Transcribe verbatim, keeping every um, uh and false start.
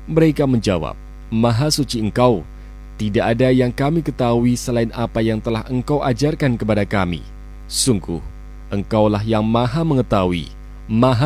Mereka menjawab, Maha suci Engkau, tidak ada yang kami ketahui selain apa yang telah Engkau ajarkan kepada kami. Sungguh, Engkaulah yang Maha mengetahui, Maha